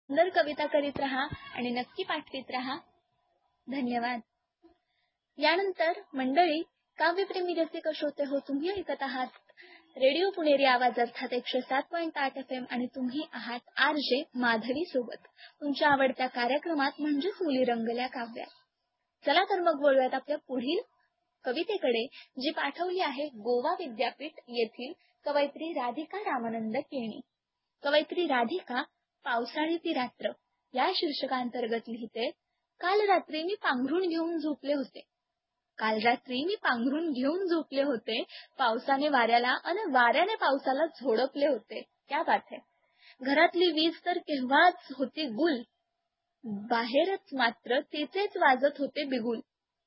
सुंदर कविता करीत राहा आणि नक्की पाठवीत राहा. धन्यवाद. यानंतर मंडळी, काव्यप्रेमी रसिक श्रोते हो, तुम्ही ऐकत आहात रेडिओ पुणेरी आवाज अर्थात 107.8 FM आणि तुम्ही आहात RJ माधवी सोबत तुमच्या आवडत्या कार्यक्रमात म्हणजेच मुली रंगल्या काव्यात. चला तर मग बोलूयात आपल्या पुढील कवितेकडे, जी पाठवली आहे गोवा विद्यापीठ येथील कवयित्री राधिका रामानंद केणी. कवयित्री राधिका पावसाळी ती रात्र या शीर्षकांतर्गत लिहिते. काल रात्री मी पांघरून घेऊन झोपले होते. काल रात्री मी पांघरून घेऊन झोपले होते. पावसाने वाऱ्याला आणि वाऱ्याने पावसाला झोडपले होते. क्या बात है. घरातली वीज तर केव्हाच होती गुल. बाहेरच मात्र तिचेच वाजत होते बिगुल.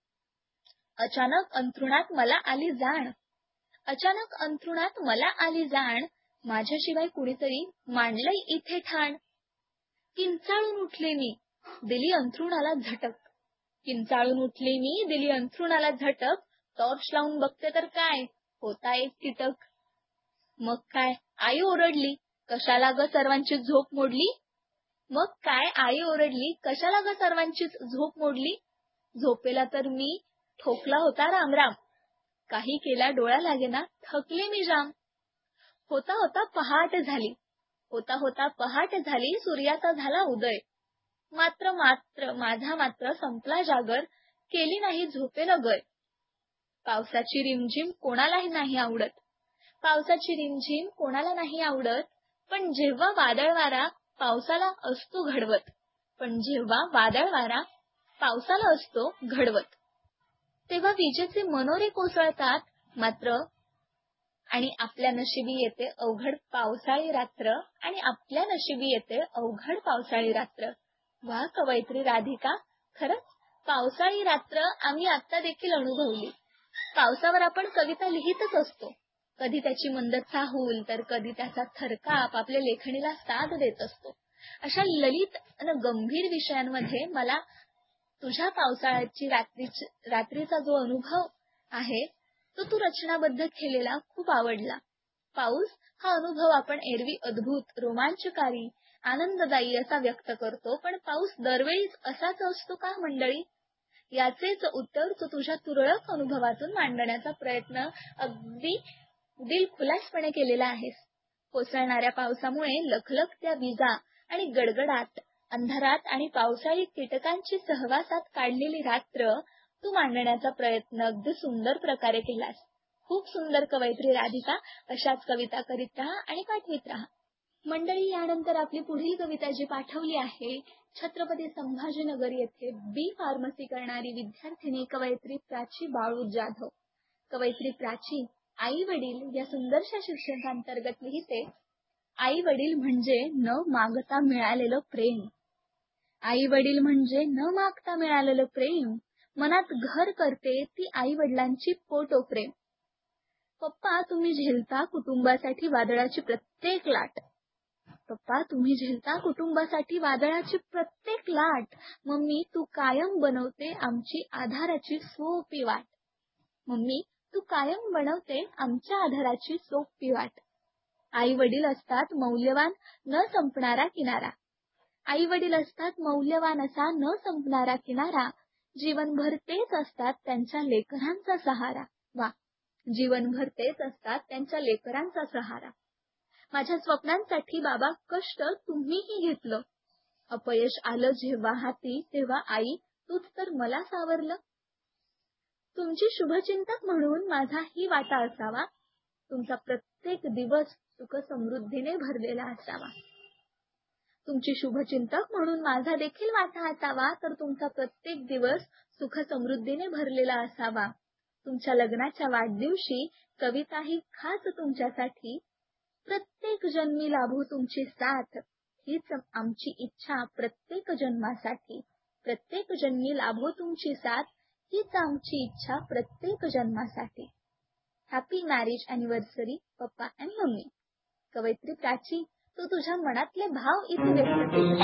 अचानक अंथरुणात मला आली जाण. अचानक अंथरुणात मला आली जाण. माझ्याशिवाय कुणीतरी मांडलंय इथे ठाण. किंचाळून उठले मी, दिली अंथरुणाला झटक. किंचाळून उठले मी, दिली अंथरुणाला झटक. टॉर्च लावून बघते तर काय, होता एक कीटक. मग काय आई ओरडली, कशाला ग सर्वांची झोप मोडली. मग काय आई ओरडली, कशाला ग सर्वांची झोप मोडली. झोपेला तर मी ठोकला होता रामराम. काही केला डोळा लागेना, थकले मी जाम. होता होता पहाट झाली. होता होता पहाट झाली. सूर्याचा झाला उदय. मात्र माझा मात्र संपला जागर. केली नाही झोपेला गय. पावसाची रिमझिम कोणालाही नाही आवडत. पावसाची रिमझिम कोणाला नाही आवडत. पण जेव्हा वादळ वारा पावसाला असतो घडवत. पण जेव्हा वादळ वारा पावसाला असतो घडवत. तेव्हा विजेचे मनोरे कोसळतात मात्र. आणि आपल्या नशिबी येते अवघड पावसाळी रात्र. आणि आपल्या नशिबी येते अवघड पावसाळी रात्र. वा कवयित्री राधिका, खरंच पावसाळी रात्र आम्ही आता देखील अनुभवली. पावसावर आपण कविता लिहितच असतो. कधी त्याची मंद चाहूल तर कधी त्याचा थरकाप आपल्या लेखणीला साथ देत असतो. अशा ललित आणि गंभीर विषयांमध्ये मला तुझ्या पावसाळ्याची रात्रीचा जो अनुभव आहे तो तू रचनाबद्ध केलेला खूप आवडला. पाऊस हा अनुभव आपण एरवी अद्भुत, रोमांचकारी, आनंददायी असा व्यक्त करतो. पण पाऊस दरवेळीच असाच असतो का मंडळी? याचेच उत्तर तू तुझ्या तुरळक अनुभवातून मांडण्याचा प्रयत्न अगदी दिलखुलासपणे केलेला आहेस. कोसळणाऱ्या पावसामुळे लखलखत्या विजा आणि गडगडाट अंधारात आणि पावसाळी कीटकांची सहवासात काढलेली रात्र तू मांडण्याचा प्रयत्न अगदी सुंदर प्रकारे केलास. खूप सुंदर कवयित्री राधिका. अशाच कविता करीत राहा आणि पाठवीत राहा. मंडळी, यानंतर आपली पुढील कविता जी पाठवली आहे छत्रपती संभाजीनगर येथे बी फार्मसी करणारी विद्यार्थिनी कवयित्री प्राची बाळू जाधव. कवयित्री प्राची आई वडील या सुंदरशा शीर्षकांतर्गत लिहिते. आई वडील म्हणजे न मागता मिळालेलं प्रेम. आई वडील म्हणजे न मागता मिळालेलं प्रेम. मनात घर करते ती आई वडिलांची पोटोप्रेम. पप्पा तुम्ही झेलता कुटुंबासाठी वादळाची प्रत्येक लाट. पप्पा तुम्ही झेलता कुटुंबासाठी वादळाची प्रत्येक लाट. मम्मी तू कायम बनवते आमची आधाराची सोपी वाट. मम्मी तू कायम बनवते आमच्या आधाराची सोपी वाट. आई वडील असतात मौल्यवान न संपणारा किनारा. आई वडील असतात मौल्यवान असा न संपणारा किनारा. जीवनभर तेच असतात त्यांच्या लेकरांचा सहारा. वा, जीवनभर तेच असतात त्यांच्या लेकरांचा सहारा. माझ्या स्वप्नांसाठी बाबा कष्ट तुम्हीही घेतलं. अपयश आलं जेव्हा हाती तेव्हा आई तूच तर मला सावरलं. तुमची शुभचिंतक म्हणून माझा ही वाटा असावा. तुमचा प्रत्येक दिवस सुख समृद्धीने भरलेला असावा. तुमची शुभचिंतक म्हणून माझा देखील वाटा असावा. तर तुमचा प्रत्येक दिवस सुख समृद्धीने भरलेला असावा. तुमच्या लग्नाच्या वाढदिवशी कविता ही खास तुमच्यासाठी. प्रत्येक जन्मी लाभो तुमची साथ हीच आमची इच्छा प्रत्येक जन्मासाठी. प्रत्येक जन्मी लाभो तुमची साथ हीच आमची इच्छा प्रत्येक जन्मासाठी. हॅपी मॅरेज अॅनिव्हर्सरी पप्पा आणि मम्मी. कवयित्री प्राची, तू तुझ्या मनातले भाव इथे व्यक्त केले.